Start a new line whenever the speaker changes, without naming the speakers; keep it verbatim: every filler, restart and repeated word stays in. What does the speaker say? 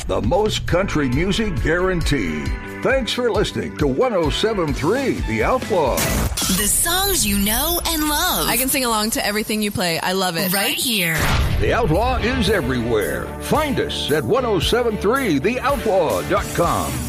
the most country music guaranteed. Thanks for listening to one oh seven point three The Outlaw.
The songs you know and love.
I can sing along to everything you play. I love it.
Right here.
The Outlaw is everywhere. Find us at ten seventy-three the outlaw dot com.